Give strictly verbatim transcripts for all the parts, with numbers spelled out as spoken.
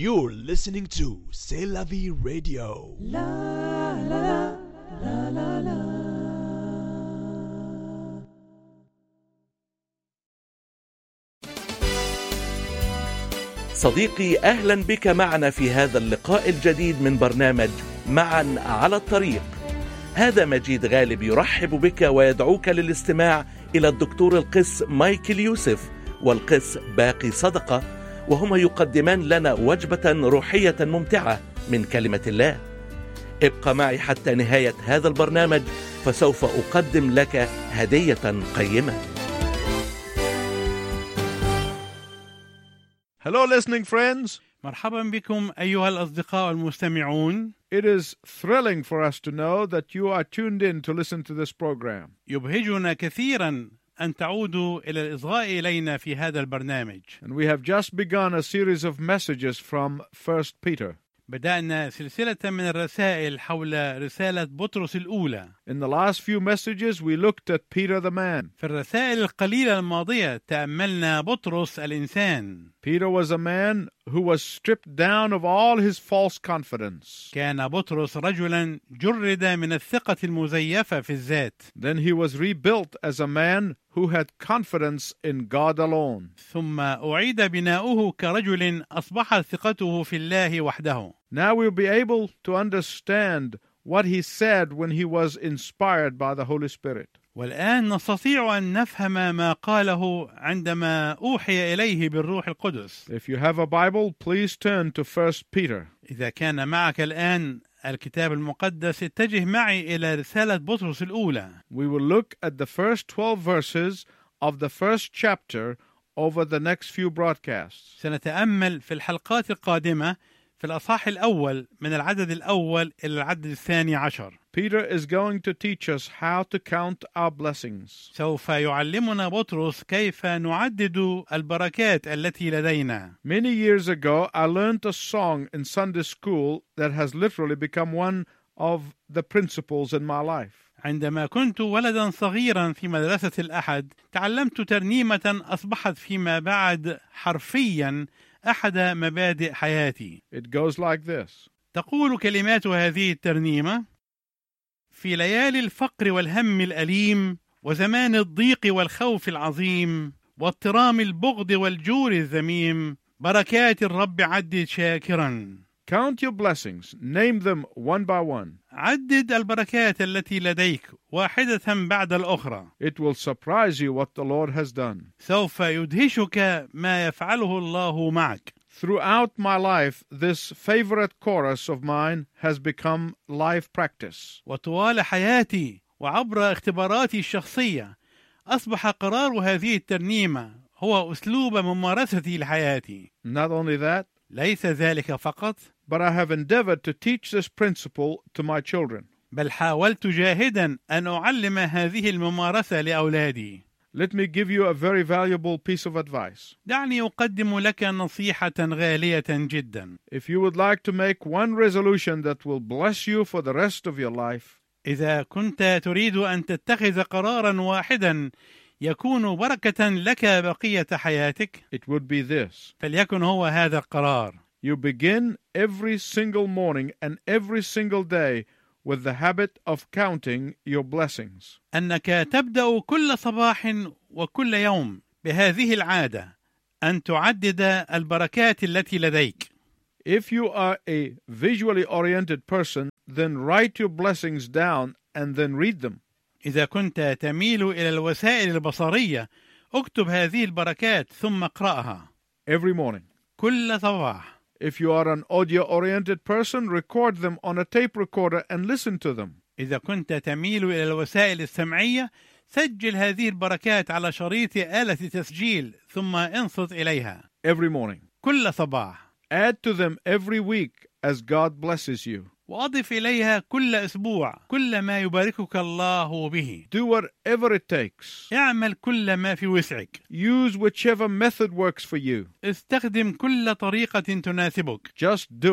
You're listening to C'est la vie radio. La la la la la. صديقي، أهلا بك معنا في هذا اللقاء الجديد من برنامج معا على الطريق. هذا مجيد غالب يرحب بك ويدعوك للاستماع إلى الدكتور القس مايكل يوسف والقس باقي صدقة، وهما يقدمان لنا وجبة روحية ممتعة من كلمة الله. ابقى معي حتى نهاية هذا البرنامج، فسوف أقدم لك هدية قيمة. Hello listening friends. مرحبا بكم أيها الأصدقاء المستمعون. It is thrilling for us to know that you are tuned in to listen to this program. يبهجنا كثيرا أن تعودوا إلى الإصغاء إلينا في هذا البرنامج. And we have just begun a series of messages from First Peter. بدأنا سلسلة من الرسائل حول رسالة بطرس الأولى. In the last few messages we looked at Peter the man. في الرسائل القليلة الماضية تأملنا بطرس الإنسان. Peter was a man who was stripped down of all his false confidence. كان بطرس رجلا جرد من الثقة المزيفة في الذات. Then he was rebuilt as a man who had confidence in God alone. ثم أعيد بناؤه كرجل أصبحت ثقته في الله وحده. Now we'll be able to understand what he said when he was inspired by the Holy Spirit. والآن نستطيع أن نفهم ما قاله عندما أوحي إليه بالروح القدس. If you have a Bible, please turn to First Peter. إذا كان معك الآن الكتاب المقدس، اتجه معي إلى رسالة بطرس الأولى. We will look at the first twelve verses of the first chapter over the next few broadcasts. سنتأمل في الحلقات القادمة في الأصحاح الأول من العدد الأول إلى العدد الثاني عشر. Peter is going to teach us how to count our blessings. سوف يعلمنا بطرس كيف نعدد البركات التي لدينا. Many years ago, I learned a song in Sunday school that has literally become one of the principles in my life. عندما كنت ولدا صغيرا في مدرسة الأحد، تعلمت ترنيمة أصبحت فيما بعد حرفيا أحد مبادئ حياتي. It goes like this. تقول كلمات هذه الترنيمة: في ليالي الفقر والهم الأليم، وزمان الضيق والخوف العظيم، واضطرام البغض والجور الذميم، بركات الرب عدد شاكرا. Count your blessings. Name them one by one. عدد البركات التي لديك واحدة بعد الأخرى. It will surprise you what the Lord has done. سوف يدهشك ما يفعله الله معك. Throughout my life, this favorite chorus of mine has become life practice. وطوال حياتي وعبر اختباراتي الشخصية، أصبح قرار هذه الترنيمة هو أسلوب ممارستي لحياتي. Not only that, ليس ذلك فقط، but I have endeavored to teach this principle to my children. بل حاولت جاهدا أن أعلم هذه الممارسة لأولادي. Let me give you a very valuable piece of advice. دعني أقدم لك نصيحة غالية جدا. If you would like to make one resolution that will bless you for the rest of your life, إذا كنت تريد أن تتخذ قرارا واحدا يكون بركة لك بقية حياتك، it would be this. فليكن هو هذا القرار. You begin every single morning and every single day with the habit of counting your blessings. أنك تبدأ كل صباح وكل يوم بهذه العادة، أن تعدد البركات التي لديك. If you are a visually oriented person, then write your blessings down and then read them. إذا كنت تميل إلى الوسائل البصرية، اكتب هذه البركات ثم اقرأها Every morning. كل صباح. If you are an audio-oriented person, record them on a tape recorder and listen to them. إذا كنت تميل إلى الوسائل السمعية، سجل هذه البركات على شريط آلة تسجيل ثم انصت إليها Every morning. كل صباح. Add to them every week as God blesses you. وأضف إليها كل أسبوع كل ما يباركك الله به. Do whatever it takes. اعمل كل ما في وسعك. Use whichever method works for you. استخدم كل طريقة تناسبك. Just do it.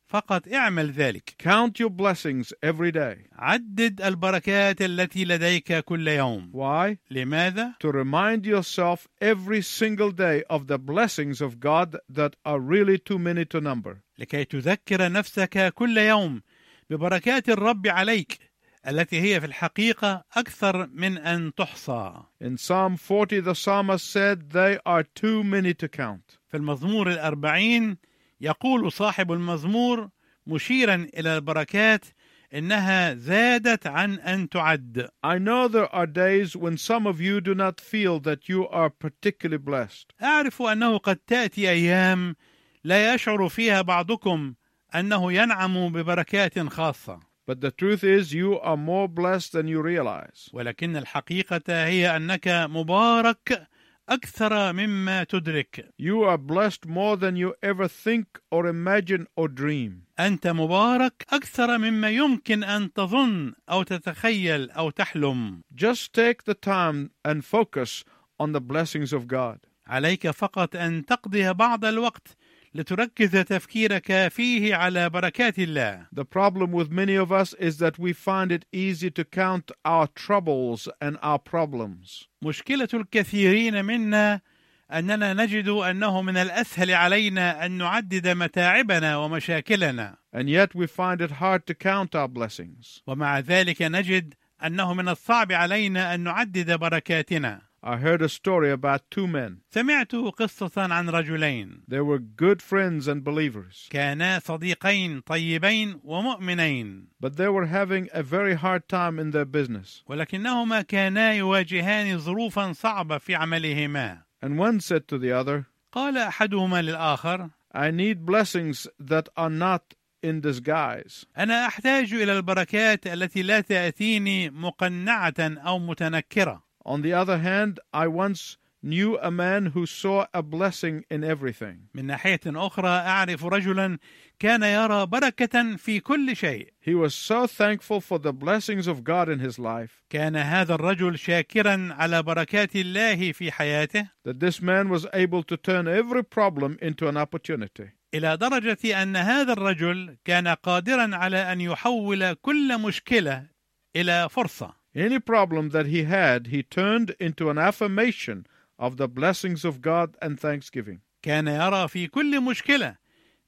فقط اعمل ذلك. Count your blessings every day. عدد البركات التي لديك كل يوم. Why? لماذا؟ To remind yourself every single day of the blessings of God that are really too many to number. لكي تذكر نفسك كل يوم ببركات الرب عليك التي هي في الحقيقة أكثر من أن تحصى. In Psalm forty, the psalmist said, they are too many to count. في المزمور الأربعين يقول صاحب المزمور مشيرا إلى البركات إنها زادت عن أن تعد. I know there are days when some of you do not feel that you are particularly blessed. أعرف أنه قد تأتي أيام لا يشعر فيها بعضكم أنه ينعم ببركات خاصة. But the truth is you are more blessed than you realize. ولكن الحقيقة هي أنك مبارك أكثر مما تدرك. You are blessed more than you ever think or imagine or dream. أنت مبارك أكثر مما يمكن أن تظن أو تتخيل أو تحلم. Just take the time and focus on the blessings of God. عليك فقط أن تقضي بعض الوقت لتركز تفكيرك فيه على بركات الله. The problem with many of us is that we find it easy to count our troubles and our problems. مشكلة الكثيرين منا أننا نجد أنه من الأسهل علينا أن نعدد متاعبنا ومشاكلنا. And yet we find it hard to count our blessings. ومع ذلك نجد أنه من الصعب علينا أن نعدد بركاتنا. I heard a story about two men. سمعت قصة عن رجلين. They were good friends and believers. كانا صديقين طيبين ومؤمنين. But they were having a very hard time in their business. ولكنهما كانا يواجهان ظروفا صعبة في عملهما. And one said to the other, قال أحدهما للآخر: I need blessings that are not in disguise. أنا أحتاج إلى البركات التي لا تأتيني مقنعة أو متنكرة. On the other hand, I once knew a man who saw a blessing in everything. من ناحية أخرى أعرف رجلا كان يرى بركة في كل شيء. He was so thankful for the blessings of God in his life. كان هذا الرجل شاكرا على بركات الله في حياته. That this man was able to turn every problem into an opportunity. إلى درجة أن هذا الرجل كان قادرا على أن يحول كل مشكلة إلى فرصة. Any problem that he had, he turned into an affirmation of the blessings of God and thanksgiving. كان يرى في كل مشكلة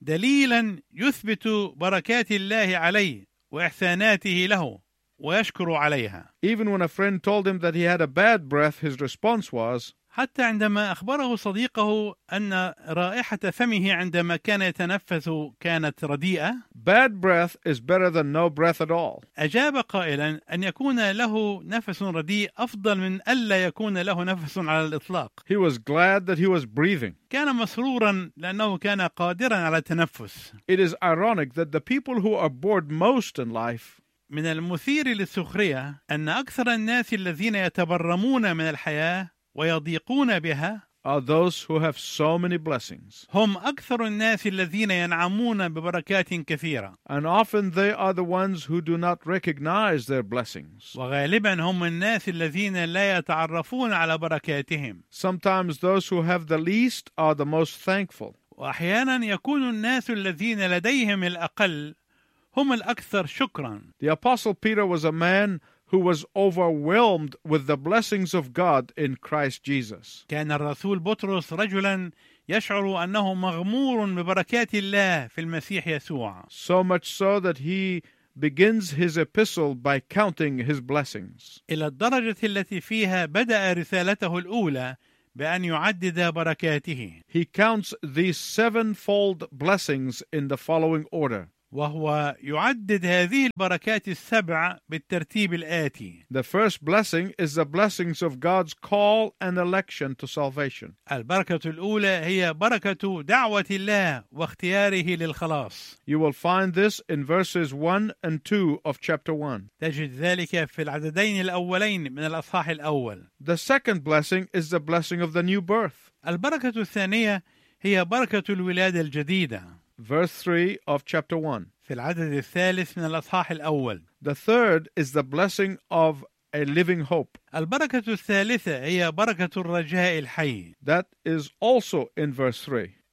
دليلا يثبت بركات الله عليه وإحساناته له ويشكر عليها. Even when a friend told him that he had a bad breath, his response was, حتى عندما أخبره صديقه أن رائحة فمه عندما كان يتنفس كانت رديئة. Bad breath is better than no breath at all. أجاب قائلا أن يكون له نفس رديء أفضل من ألا يكون له نفس على الإطلاق. He was glad that he was breathing. كان مسرورا لأنه كان قادرا على التنفس. It is ironic that the people who are bored most in life من المثير للسخرية أن أكثر الناس الذين يتبرمون من الحياة ويضيقون بها are those who have so many blessings. هم أكثر الناس الذين ينعمون ببركات كثيرة. And often they are the ones who do not recognize their blessings. وغالبا هم الناس الذين لا يتعرفون على بركاتهم. Sometimes those who have the least are the most thankful. وأحيانا يكون الناس الذين لديهم الأقل هم الأكثر شكرا. The Apostle Peter was a man who was overwhelmed with the blessings of God in Christ Jesus. كان الرسول بطرس رجلا يشعر أنه مغمور ببركات الله في المسيح يسوع. So much so that he begins his epistle by counting his blessings. إلى الدرجة التي فيها بدأ رسالته الأولى بأن يعدد بركاته. He counts these sevenfold blessings in the following order. وهو يعدد هذه البركات السبع بالترتيب الآتي. The first blessing is the blessings of God's call and election to salvation. البركة الأولى هي بركة دعوة الله واختياره للخلاص. You will find this in verses one and two of chapter one. تجد ذلك في العددين الأولين من الأصحاح الأول. The second blessing is the blessing of the new birth. البركة الثانية هي بركة الولادة الجديدة. Verse three of chapter one. في العدد الثالث من الأصحاح الأول. The third is the blessing of a living hope. البركة الثالثة هي بركة الرجاء الحي. That is also in verse three.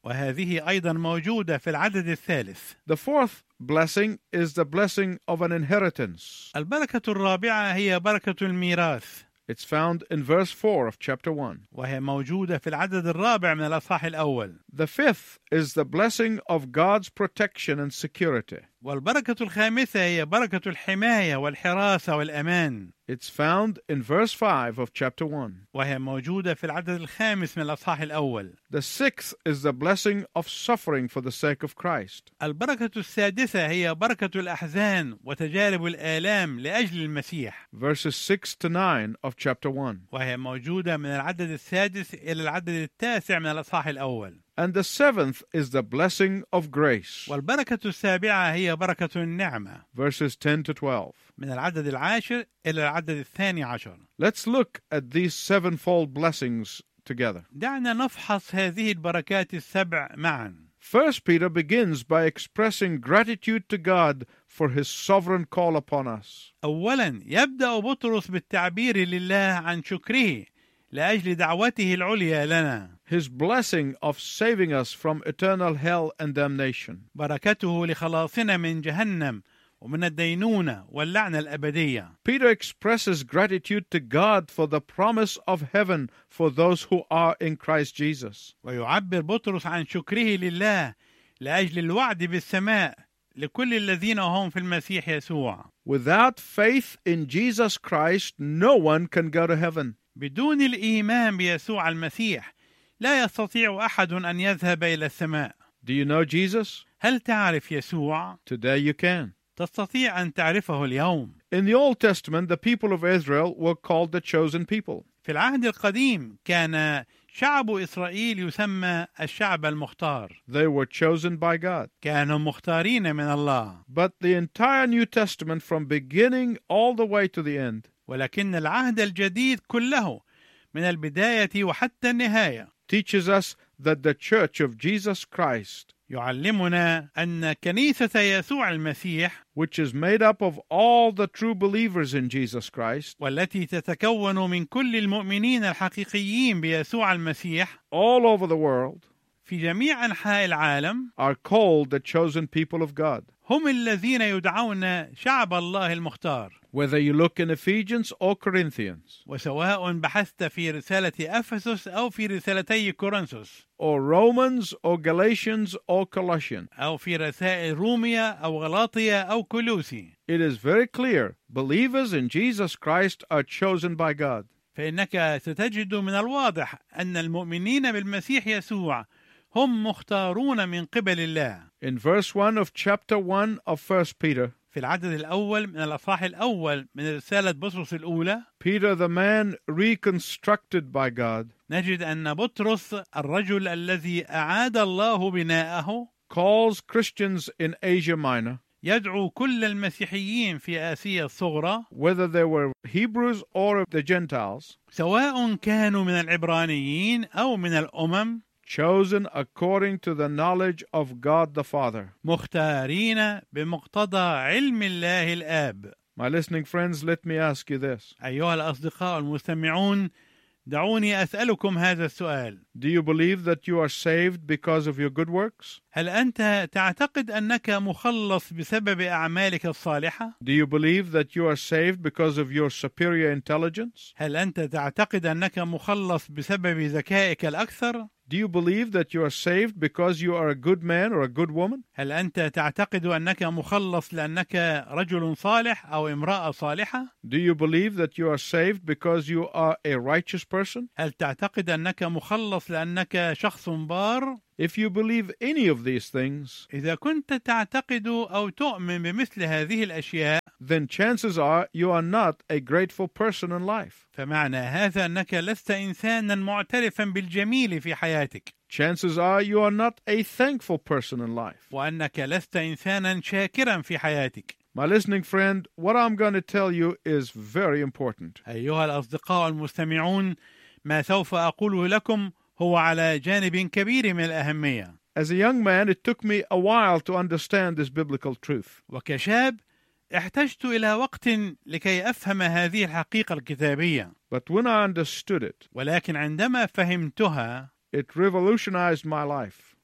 وهذه أيضا موجودة في العدد الثالث. The fourth blessing is the blessing of an inheritance. البركة الرابعة هي بركة الميراث. It's found in verse four of chapter one. وهي موجودة في العدد الرابع من الأصحاح الأول. The fifth is the blessing of God's protection and security. والبركة الخامسة هي بركة الحماية والحراسة والأمان. It's found in verse five of chapter one. وهي موجودة في العدد الخامس من الأصحاح الأول. The sixth is the blessing of suffering for the sake of Christ. البركة السادسة هي بركة الأحزان وتجارب الآلام لأجل المسيح. Verses six to nine of chapter one. وهي موجودة من العدد السادس إلى العدد التاسع من الأصحاح الأول. And the seventh is the blessing of grace. والبركة السابعة هي بركة النعمة. Verses ten to twelve. من العدد العاشر إلى العدد الثاني عشر. Let's look at these sevenfold blessings together. دعنا نفحص هذه البركات السبع معا. First Peter begins by expressing gratitude to God for his sovereign call upon us. أولا يبدأ بطرس بالتعبير لله عن شكره لأجل دعوته العليا لنا. His blessing of saving us from eternal hell and damnation. بركته لخلاصنا من جهنم ومن الدينونة واللعنة الأبدية. Peter expresses gratitude to God for the promise of heaven for those who are in Christ Jesus. ويعبر بطرس عن شكره لله لأجل الوعد بالسماء لكل الذين هم في المسيح يسوع. Without faith in Jesus Christ, no one can go to heaven. بدون الإيمان بيسوع المسيح لا يستطيع أحد أن يذهب إلى السماء. Do you know Jesus? هل تعرف يسوع؟ Today you can. تستطيع أن تعرفه اليوم. In the Old Testament, the people of Israel were called the chosen people. في العهد القديم كان شعب إسرائيل يسمى الشعب المختار. They were chosen by God. كانوا مختارين من الله. But the entire New Testament, from beginning all the way to the end, ولكن العهد الجديد كله من البداية وحتى النهاية teaches us that the Church of Jesus Christ, يعلمنا أن كنيسة يسوع المسيح which is made up of all the true believers in Jesus Christ, والتي تتكون من كل المؤمنين الحقيقيين بيسوع المسيح all over the world, في جميع أنحاء العالم are called the chosen people of God. هم الذين يدعون شعب الله المختار. Whether you look in Ephesians or Corinthians, وسواء بحثت في رسالة أفسس أو في رسالتي كورنثوس or Romans or Galatians or Colossians, أو في رسائل روميا أو غلاطيا أو كولوسي، it is very clear believers in Jesus Christ are chosen by God. فإنك ستجد من الواضح أن المؤمنين بالمسيح يسوع هم مختارون من قبل الله. In verse one of chapter one of First Peter, في العدد الأول من الأصحاح الأول من رسالة بطرس الأولى، Peter, the man reconstructed by God, نجد أن بطرس الرجل الذي أعاد الله بناءه calls Christians in Asia Minor, يدعو كل المسيحيين في آسيا الصغرى، whether they were Hebrews or the Gentiles, سواء كانوا من العبرانيين أو من الأمم، chosen according to the knowledge of God the Father. مختارين بمقتضى علم الله الآب. My listening friends, let me ask you this. أيها الأصدقاء المستمعون، دعوني أسألكم هذا السؤال. Do you believe that you are saved because of your good works? هل أنت تعتقد أنك مخلص بسبب أعمالك الصالحة؟ Do you believe that you are saved because of your superior intelligence? هل أنت تعتقد أنك مخلص بسبب ذكائك الأكثر؟ Do you believe that you are saved because you are a good man or a good woman? هل أنت تعتقد أنك مخلص لأنك رجل صالح أو امرأة صالحة؟ Do you believe that you are saved because you are a righteous person? هل تعتقد أنك مخلص لأنك شخص بار؟ If you believe any of these things, إذا كنت تعتقد أو تؤمن بمثل هذه الأشياء، then chances are you are not a grateful person in life. فمعنى هذا أنك لست إنسانا معترفا بالجميل في حياتك. Chances are you are not a thankful person in life. وأنك لست إنسانا شاكرا في حياتك. My listening friend, what I'm going to tell you is very important. أيها الأصدقاء المستمعون، ما سوف أقوله لكم هو على جانب كبير من الأهمية. As a young man, it took me a while to understand this biblical truth. وكشاب احتجت إلى وقت لكي أفهم هذه الحقيقة الكتابية. But when I understood it, ولكن عندما فهمتها it revolutionized my life.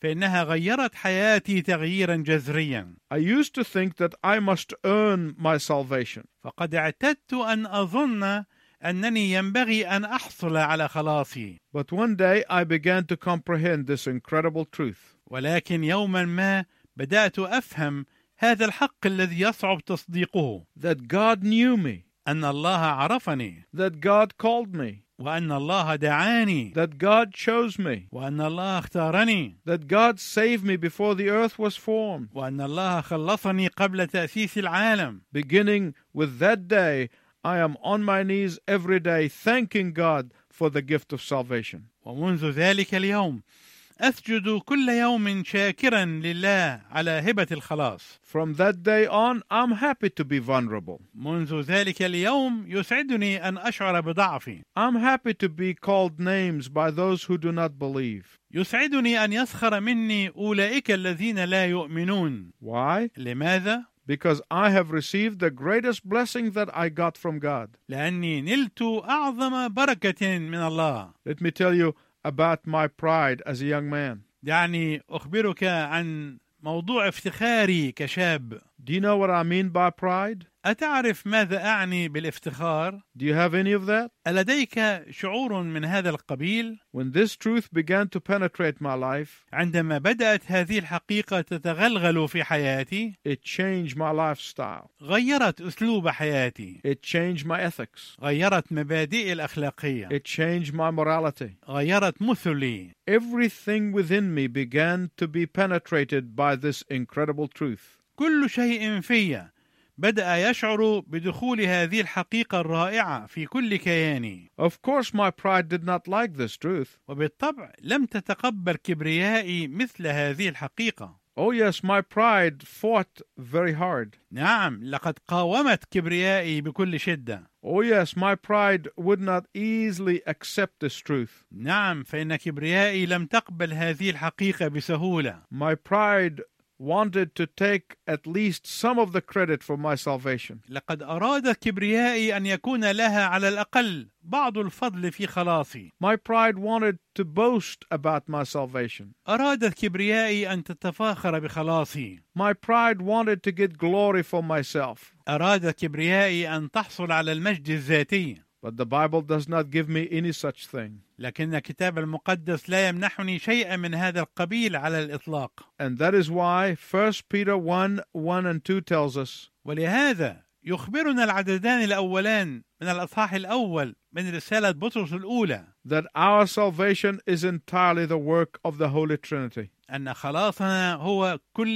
فإنها غيرت حياتي تغييرا جذريا. I used to think that I must earn my salvation. فقد اعتدت أن أظن أنني ينبغي أن أحصل على خلاصي. But one day I began to comprehend this incredible truth. ولكن يوما ما بدأت أفهم هذا الحق الذي يصعب تصديقه. That God knew me. أن الله عرفني. That God called me. وأن الله دعاني. That God chose me. وأن الله اختارني. That God saved me before the earth was formed. وأن الله خلصني قبل تأسيس العالم. Beginning with that day, I am on my knees every day thanking God for the gift of salvation. ومنذ ذلك اليوم أسجد كل يوم شاكرا لله على هبة الخلاص. From that day on, I'm happy to be vulnerable. منذ ذلك اليوم يسعدني أن أشعر بضعفي. I'm happy to be called names by those who do not believe. يسعدني أن يسخر مني أولئك الذين لا يؤمنون. Why? لماذا؟ Because I have received the greatest blessing that I got from God. لأني نلت أعظم بركة من الله. Let me tell you about my pride as a young man. دعني أخبرك عن موضوع افتخاري كشاب. Do you know what I mean by pride? أتعرف ماذا أعني بالافتخار؟ Do you have any of that? ألديك شعور من هذا القبيل؟ When this truth began to penetrate my life, عندما بدأت هذه الحقيقة تتغلغل في حياتي، it changed my lifestyle. غيرت أسلوب حياتي. It changed my ethics. غيرت مبادئي الأخلاقية. It changed my morality. غيرت مثلي. Everything within me began to be penetrated by this incredible truth. كل شيء في بدأ يشعر بدخول هذه الحقيقة الرائعة في كل كياني. Of course, my pride did not like this truth. وبالطبع لم تتقبل كبريائي مثل هذه الحقيقة. Oh yes, my pride fought very hard. نعم، لقد قاومت كبريائي بكل شدة. Oh yes, my pride would not easily accept this truth. نعم، فإن كبريائي لم تقبل هذه الحقيقة بسهولة. My pride wanted to take at least some of the credit for my salvation. لقد أرادت كبريائي أن يكون لها على الأقل بعض الفضل في خلاصي. My pride wanted to boast about my salvation. أرادت كبريائي أن تتفاخر بخلاصي. My pride wanted to get glory for myself. أرادت كبريائي أن تحصل على المجد الذاتي. But the Bible does not give me any such thing. لكن الكتاب المقدس لا يمنحني شيئا من هذا القبيل على الإطلاق. And that is why First Peter one, one and two tells us, ولهذا يخبرنا العددان الأولان من الأصحاح الأول من رسالة بطرس الأولى that our salvation is entirely the work of the Holy Trinity. أن خلاصنا هو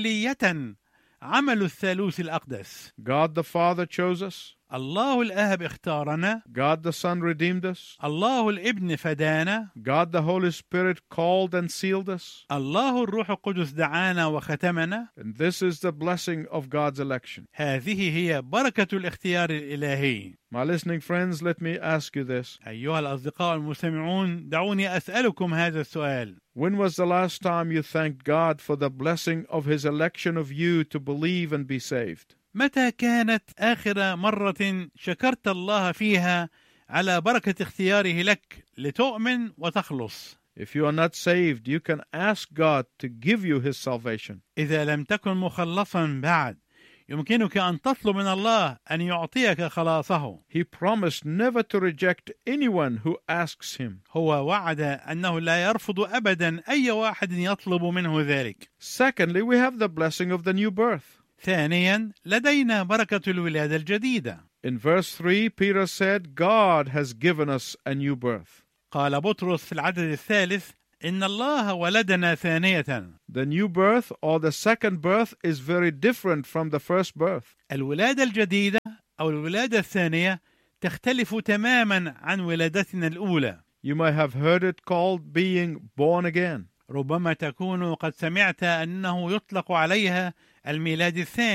كلية عمل الثالوث الأقدس. God the Father chose us. الله الآب اختارنا. God the Son redeemed us. الله الابن فدانا. God the Holy Spirit called and sealed us. الله الروح القدس دعانا وختمنا. And this is the blessing of God's election. هذه هي بركة الاختيار الإلهي. My listening friends, let me ask you this. أيها الأصدقاء المستمعون، دعوني أسألكم هذا السؤال. When was the last time you thanked God for the blessing of His election of you to believe and be saved? متى كانت آخر مرة شكرت الله فيها على بركة اختياره لك لتؤمن وتخلص؟ If you are not saved, you can ask God to give you His salvation. إذا لم تكن مخلصا بعد، يمكنك أن تطلب من الله أن يعطيك خلاصه. He promised never to reject anyone who asks Him. هو وعد أنه لا يرفض أبدا أي واحد يطلب منه ذلك. Secondly, we have the blessing of the new birth. ثانيا، لدينا بركة الولادة الجديدة. In verse three, Peter said, God has given us a new birth. قال بطرس في العدد الثالث: إن الله ولدنا ثانية. The new birth or the second birth is very different from the first birth. الولادة الجديدة أو الولادة الثانية تختلف تماما عن ولادتنا الأولى. You may have heard it called being born again. ربما تكون قد سمعت أنه يطلق عليها الميلاد الثاني.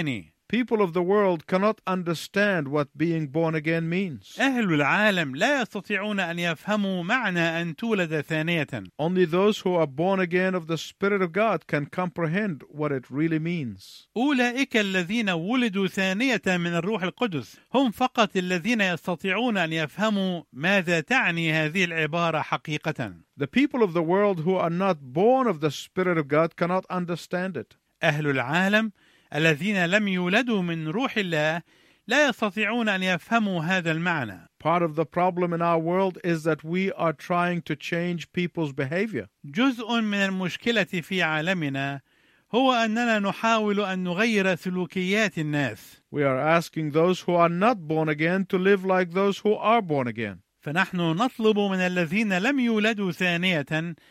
People of the world cannot understand what being born again means. أهل العالم لا يستطيعون أن يفهموا معنى أن تولد ثانية. Only those who are born again of the Spirit of God can comprehend what it really means. أولئك الذين ولدوا ثانية من الروح القدس هم فقط الذين يستطيعون أن يفهموا ماذا تعني هذه العبارة حقيقة. The people of the world who are not born of the Spirit of God cannot understand it. أهل العالم الذين لم يولدوا من روح الله لا يستطيعون أن يفهموا هذا المعنى. Part of the problem in our world is that we are trying to change people's behavior. جزء من المشكلة في عالمنا هو أننا نحاول أن نغير سلوكيات الناس. We are asking those who are not born again to live like those who are born again. فنحن نطلب من الذين لم يولدوا ثانية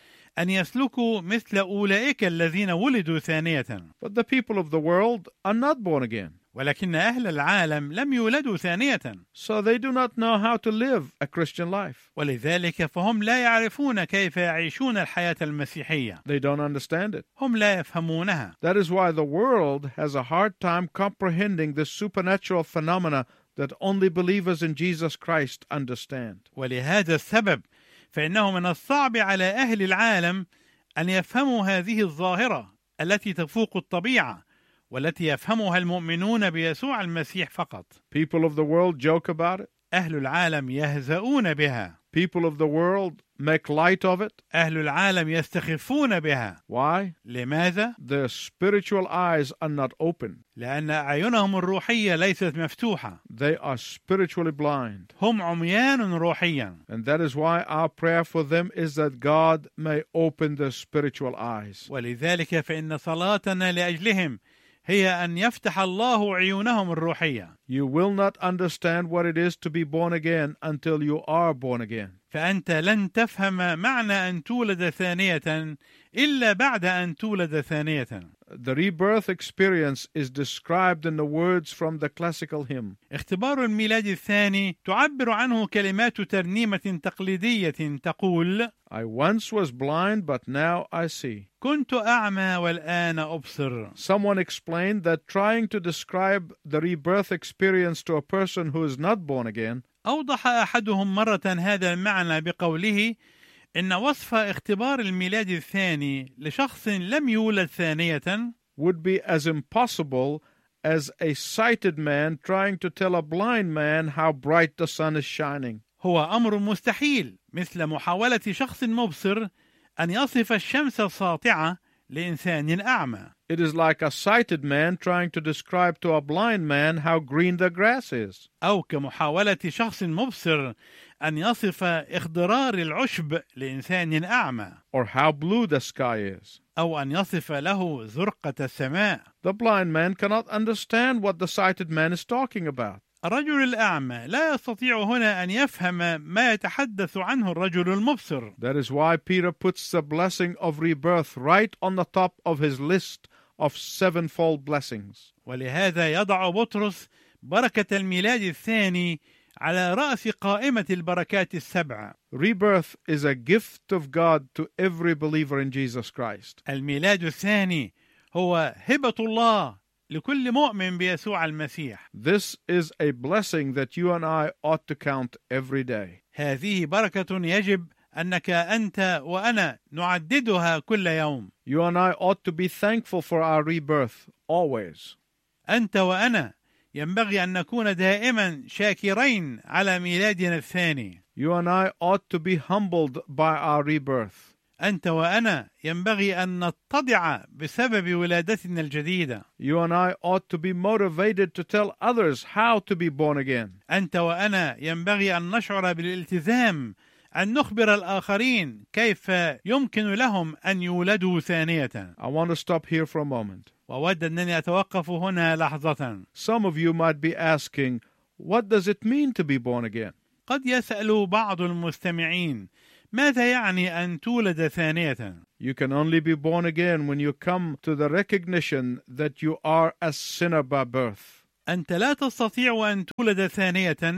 أن يسلكوا مثل أولئك الذين ولدوا ثانية. But the people of the world are not born again. ولكن أهل العالم لم يولدوا ثانية. So they do not know how to live a Christian life. ولذلك فهم لا يعرفون كيف يعيشون الحياة المسيحية. They don't understand it. هم لا يفهمونها. That is why the world has a hard time comprehending the supernatural phenomena that only believers in Jesus Christ understand. ولهذا السبب فإنه من الصعب على أهل العالم أن يفهموا هذه الظاهرة التي تفوق الطبيعة والتي يفهمها المؤمنون بيسوع المسيح فقط. People of the world joke about it. أهل العالم يهزؤون بها. People of the world make light of it. أهل العالم يستخفون بها. Why? لماذا؟ Their spiritual eyes are not open. لأن أعينهم الروحية ليست مفتوحة. They are spiritually blind. هم عميان روحيا. And that is why our prayer for them is that God may open their spiritual eyes. ولذلك فإن صلاتنا لأجلهم هي أن يفتح الله عيونهم الروحية. You will not understand what it is to be born again until you are born again. فأنت لن تفهم معنى أن تولد ثانية إلا بعد أن تولد ثانية. The rebirth experience is described in the words from the classical hymn. اختبار الميلاد الثاني تعبر عنه كلمات ترنيمة تقليدية تقول: I once was blind, but now I see. كنت أعمى والآن أبصر. Someone explained that trying to describe the rebirth experience to a person who is not born again أوضح أحدهم مرة هذا المعنى بقوله إن وصف اختبار الميلاد الثاني لشخص لم يولد ثانية would be as impossible as a sighted man trying to tell a blind man how bright the sun is shining. هو أمر مستحيل مثل محاولة شخص مبصر أن يصف الشمس الساطعة لإنسان أعمى. It is like a sighted man trying to describe to a blind man how green the grass is. أو كمحاولة شخص مبصر أن يصف إخضرار العشب لإنسان أعمى. Or how blue the sky is. أو أن يصف له زرقة السماء. The blind man cannot understand what the sighted man is talking about. الرجل الأعمى لا يستطيع هنا أن يفهم ما يتحدث عنه الرجل المبصر. That is why Peter puts the blessing of rebirth right on the top of his list of sevenfold blessings. ولهذا يضع بطرس بركة الميلاد الثاني على رأس قائمة البركات السبعة. Rebirth is a gift of God to every believer in Jesus Christ. الميلاد الثاني هو هبة الله لكل مؤمن بيسوع المسيح. This is a blessing that you and I ought to count every day. هذه بركة يجب أنك أنت وأنا نعددها كل يوم. You and I ought to be thankful for our rebirth always. أنت وأنا ينبغي أن نكون دائما شاكرين على ميلادنا الثاني. You and I ought to be humbled by our rebirth. أنت وأنا ينبغي أن نتضع بسبب ولادتنا الجديدة. You and I ought to be motivated to tell others how to be born again. أنت وأنا ينبغي أن نشعر بالالتزام أن نخبر الآخرين كيف يمكن لهم أن يولدوا ثانية. I want to stop here for a moment. وأود أنني أتوقف هنا لحظة. Some of you might be asking, what does it mean to be born again? قد يسأل بعض المستمعين ماذا يعني أن تولد ثانية؟ You can only be born again when you come to the recognition that you are a sinner by birth. أنت لا تستطيع أن تولد ثانية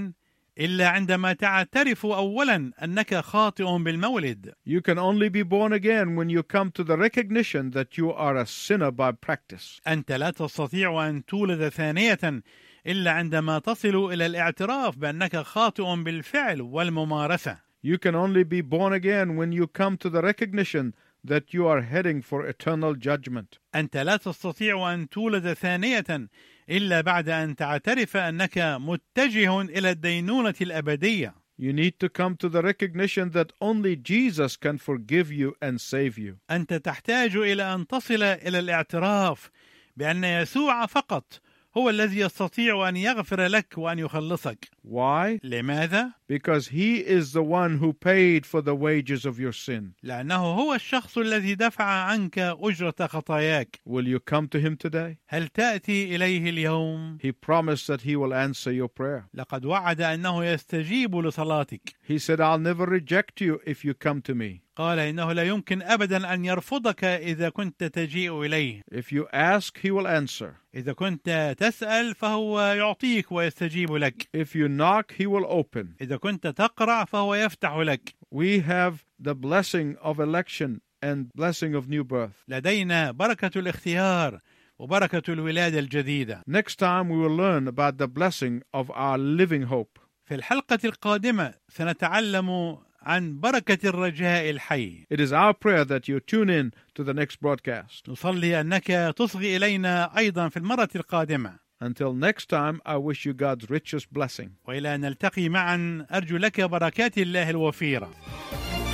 إلا عندما تعترف أولا أنك خاطئ بالمولد. You can only be born again when you come to the recognition that you are a sinner by practice. أنت لا تستطيع أن تولد ثانية إلا عندما تصل إلى الاعتراف بأنك خاطئ بالفعل والممارسة. You can only be born again when you come to the recognition that you are heading for eternal judgment. أنت لا تستطيع أن تولد ثانية إلا بعد أن تعترف أنك متجه إلى الدينونة الأبدية. You need to come to the recognition that only Jesus can forgive you and save you. أنت تحتاج إلى أن تصل إلى الاعتراف بأن يسوع فقط هو الذي يستطيع أن يغفر لك وأن يخلصك. Why? لماذا؟ Because he is the one who paid for the wages of your sin. لأنه هو الشخص الذي دفع عنك أجرة خطاياك. Will you come to him today? هل تأتي إليه اليوم؟ He promised that he will answer your prayer. لقد وعد أنه يستجيب لصلاتك. He said, I'll never reject you if you come to me. قال إنه لا يمكن أبدا أن يرفضك إذا كنت تجيء إليه. If you ask, he will answer. إذا كنت تسأل فهو يعطيك ويستجيب لك. If you knock, he will open. إذا كنت تقرع فهو يفتح لك. We have the blessing of election and blessing of new birth. لدينا بركة الاختيار وبركة الولادة الجديدة. Next time we will learn about the blessing of our living hope. في الحلقة القادمة سنتعلم عن بركة الرجاء الحي. It is our prayer that you tune in to the next broadcast. نصلي أنك تصغي إلينا أيضا في المرة القادمة. Until next time, I wish you God's richest blessing. وإلى أن نلتقي معا أرجو لك بركات الله الوفيرة.